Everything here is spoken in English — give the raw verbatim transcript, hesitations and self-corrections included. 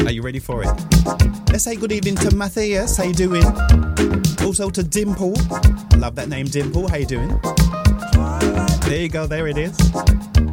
Are you ready for it? Let's say good evening to Matthias. How you doing? Also to Dimple. Love that name, Dimple. How you doing? There you go. There it is.